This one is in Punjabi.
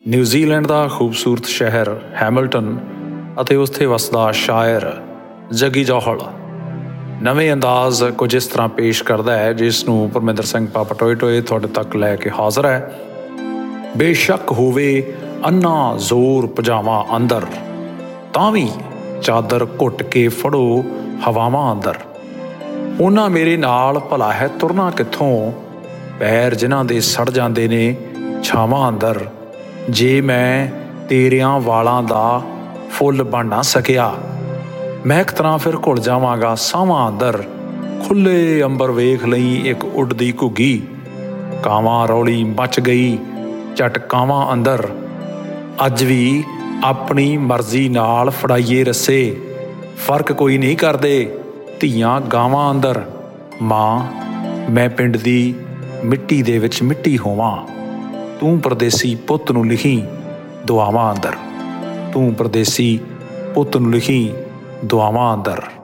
ਨਿਊਜ਼ੀਲੈਂਡ ਦਾ ਖੂਬਸੂਰਤ ਸ਼ਹਿਰ ਹੈਮਿਲਟਨ ਅਤੇ ਉੱਥੇ ਵਸਦਾ ਸ਼ਾਇਰ ਜੱਗੀ ਜੌਹਲ ਨਵੇਂ ਅੰਦਾਜ਼ ਕੁਝ ਇਸ ਤਰ੍ਹਾਂ ਪੇਸ਼ ਕਰਦਾ ਹੈ, ਜਿਸ ਨੂੰ ਪਰਮਿੰਦਰ ਸਿੰਘ ਪਾਪਾ ਟੋਏ ਟੋਏ ਤੁਹਾਡੇ ਤੱਕ ਲੈ ਕੇ ਹਾਜ਼ਰ ਹੈ। ਬੇਸ਼ੱਕ ਹੋਵੇ ਅੰਨਾ ਜ਼ੋਰ ਪਜਾਵਾਂ ਅੰਦਰ, ਤਾਂ ਵੀ ਚਾਦਰ ਘੁੱਟ ਕੇ ਫੜੋ ਹਵਾਵਾਂ ਅੰਦਰ। ਉਹਨਾਂ ਮੇਰੇ ਨਾਲ ਭਲਾ ਹੈ ਤੁਰਨਾ ਕਿੱਥੋਂ, ਪੈਰ ਜਿਨ੍ਹਾਂ ਦੇ ਸੜ ਜਾਂਦੇ ਨੇ ਛਾਵਾਂ ਅੰਦਰ। ਜੇ ਮੈਂ ਤੇਰਿਆਂ ਵਾਲਾਂ ਦਾ ਫੁੱਲ ਬਣ ਨਾ ਸਕਿਆ, ਮੈਂ ਇੱਕ ਤਰ੍ਹਾਂ ਫਿਰ ਘੁਲ ਜਾਵਾਂਗਾ ਸਾਵਾਂ ਅੰਦਰ। ਖੁੱਲ੍ਹੇ ਅੰਬਰ ਵੇਖ ਲਈ ਇੱਕ ਉੱਡਦੀ ਘੁੱਗੀ, ਕਾਵਾਂ ਰੌਲੀ ਮੱਚ ਗਈ ਝਟ ਕਾਵਾਂ ਅੰਦਰ। ਅੱਜ ਵੀ ਆਪਣੀ ਮਰਜ਼ੀ ਨਾਲ ਫੜਾਈਏ ਰੱਸੇ, ਫਰਕ ਕੋਈ ਨਹੀਂ ਕਰਦੇ ਧੀਆਂ ਗਾਵਾਂ ਅੰਦਰ। ਮਾਂ ਮੈਂ ਪਿੰਡ ਦੀ ਮਿੱਟੀ ਦੇ ਵਿੱਚ ਮਿੱਟੀ ਹੋਵਾਂ, ਤੂੰ ਪਰਦੇਸੀ ਪੁੱਤ ਨੂੰ ਲਿਖੀ ਦੁਆਵਾਂ ਅੰਦਰ। ਤੂੰ ਪਰਦੇਸੀ ਪੁੱਤ ਨੂੰ ਲਿਖੀ ਦੁਆਵਾਂ ਅੰਦਰ।